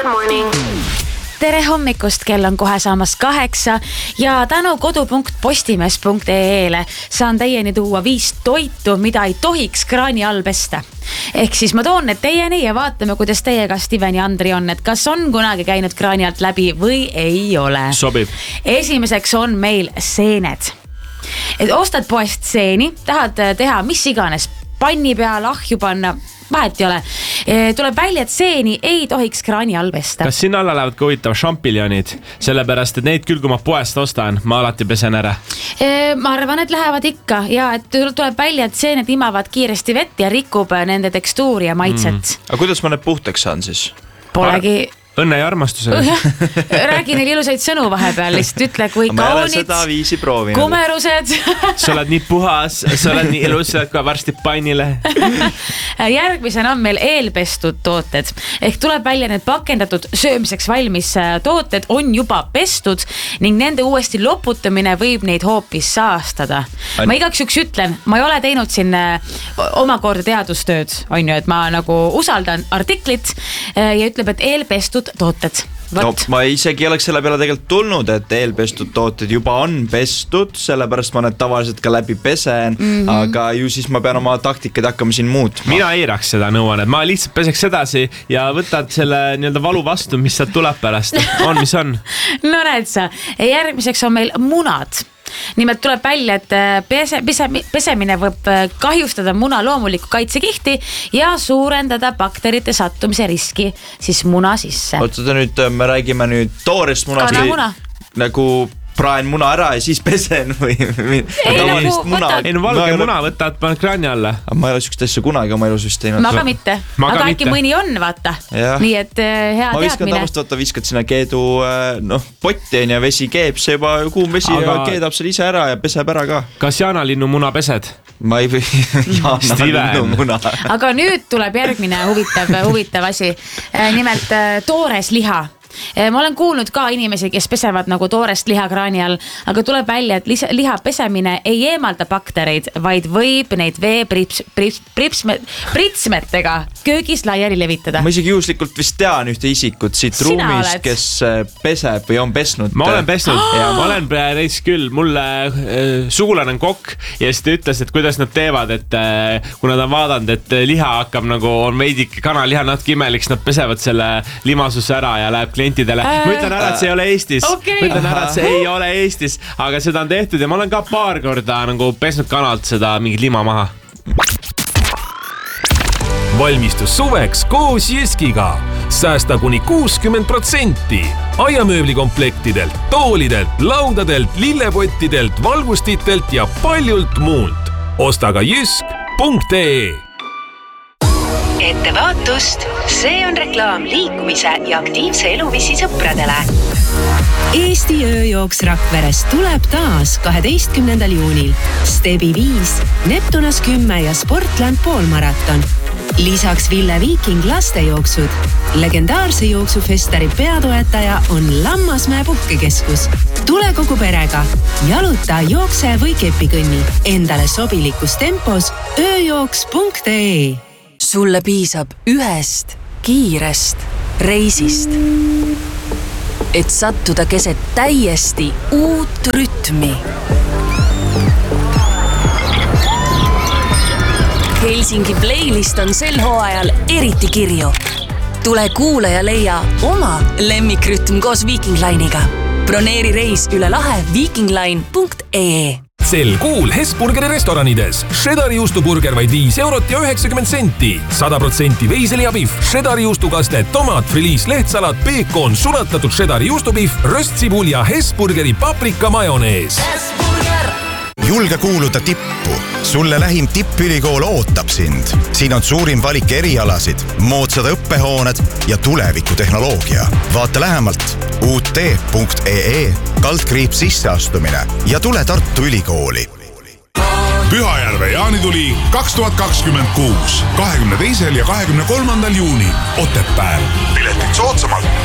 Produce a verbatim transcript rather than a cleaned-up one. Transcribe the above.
Good morning. Tere hommikust, kell on kohe saamas kaheksa ja tänu kodu punkt postimees punkt ee-le saan teieni tuua viis toitu, mida ei tohiks kraani all pesta. Ehk siis ma toon need teieni ja vaatame, kuidas teiega Steven ja Andri on, et kas on kunagi käinud kraani alt läbi või ei ole. Sobib. Esimeseks on meil seened. Et ostad poest seeni, tahad teha mis iganes, panni peal, ahju panna, vahet ei ole. Tuleb välja, et seeni ei tohiks kraani all pesta. Kas sinna alla lähevad ka huvitav šampiljonid? Sellepärast, et neid küll, kui ma poest ostan, ma alati pesen ära. Ma arvan, et lähevad ikka ja et tuleb välja, et seened imavad kiiresti vett ja rikub nende tekstuuri ja maitset. Mm. Aga kuidas ma need puhtaks saan siis? Polegi... Õnne ja armastusega. Räägi neil ilusaid sõnu vahepeal, lihtsalt ütle, kui kaunid, kumerused. Sa oled nii puhas, sa oled nii ilus, sa oled ka varsti pannile. Järgmisena on meil eelpestud tooted. Ehk tuleb välja need pakendatud söömiseks valmis tooted on juba pestud ning nende uuesti loputamine võib neid hoopis saastada. Ma igaks juks ütlen, ma ei ole teinud siin omakorda teadustööd, on ju, et ma nagu usaldan artiklit ja ütleb, et eelpestud tooted. No, ma isegi oleks selle peale tegelikult tulnud, et eelpestud tooted juba on pestud, sellepärast ma need tavaliselt ka läbi pesen, mm-hmm. aga ju siis ma pean oma taktikaid hakkama siin muutma. Mina eiraks seda nõuan, et ma lihtsalt peseks edasi ja võtad selle nii-öelda valu vastu, mis sealt tuleb pärast. On, mis on? No näed sa, järgmiseks on meil munad. Nimelt tuleb välja, et pese, pese, pesemine võib kahjustada muna loomulikku kaitsekihti ja suurendada bakterite sattumise riski siis muna sisse. Otsada nüüd, me räägime nüüd toorest munast. Kanamuna. Nagu praen muna ära ja siis pesen või... Ei, nagu võtad. Ei, no valge no, muna võtad, paned kraani alla. Ma ei ole sükest asja kunagi oma elus vist teinud. Ma ka mitte. Ma aga ka äkki mitte. Mõni on, vaata. Ja. Nii et hea ma viskan teadmine. tavast, vaata, viskad sinna keedu no, potten ja vesi keeb, see juba kuum vesi aga... ja keedab selle ise ära ja peseb ära ka. Kas jaanalinnu muna pesed? Ma ei või jaanalinnu muna. Aga nüüd tuleb järgmine huvitav, huvitav asi. Nimelt toores liha. Ma olen kuulnud ka inimesi, kes pesevad nagu toorest liha kraani all, aga tuleb välja, et liha pesemine ei eemalda baktereid, vaid võib neid vee prips, prips, prips, pritsmetega köögis laiali levitada. Ma isegi juhuslikult vist tean ühte isikut siit Sina ruumis, oled. kes peseb või on pesnud. Ma olen pesnud ja ma olen reis küll. Mulle äh, sugulane on kokk ja siis ta ütles, et kuidas nad teevad, et äh, kui nad on vaadanud, et liha hakkab nagu on veidike kanaliha natuke imeliks, nad pesevad selle limasuse ära ja läheb klientidele. Ma ütlen ära, et see ei ole Eestis. Okay. Ma ütlen ära, et see ei ole Eestis, aga seda on tehtud ja ma olen ka paar korda nagu pesnud kanalt seda mingit lima maha. Valmistus suveks koos Jyskiga. Säästa kuni kuuskümmend protsenti. Aiamööblikomplektidelt, toolidelt, laudadelt, lillepottidelt, valgustitelt ja paljult muult. Osta ka jysk punkt ee. Ettevaatust, see on reklaam liikumise ja aktiivse eluviisi sõpradele. Eesti ööjooks Rakveres tuleb taas kaheteistkümnendal juunil. Stebi viis, Neptunas kümme ja Sportland poolmaraton. Lisaks Ville Viiking lastejooksud. Legendaarse jooksufestari peatoetaja on Lammasmäe puhkekeskus. Tule kogu perega. Jaluta, jookse või kepikõnni. Endale sobilikus tempos ööjooks punkt ee. Sulle piisab ühest kiirest reisist, et sattuda keset täiesti uut rütmi. Helsingi playlist on sel hooajal eriti kirju. Tule kuule ja leia oma lemmikrütm koos Viiking Line'iga. Broneeri reis üle lahe viikingline punkt ee. Sel kuul Hesburgeri restoranides. Cheddari juustuburger vaid viis eurot ja üheksakümmend senti. sada protsenti veiseliabihv, cheddari juustukaste, tomat, friliis, lehtsalat, peekon, sulatatud cheddari juustubihv, röstsibul ja Hesburgeri paprika majonees. Julge kuuluda tippu. Sulle lähim tippülikool ootab sind. Siin on suurim valik erialasid, moodsad õppehooned ja tulevikutehnoloogia. Vaata lähemalt u t punkt ee kaldkriips sisseastumine ja tule Tartu Ülikooli. Pühajärve jaanituli kaks tuhat kakskümmend kuus, kahekümne teisel ja kahekümne kolmandal juuni Otepääl. Piletid soodsamalt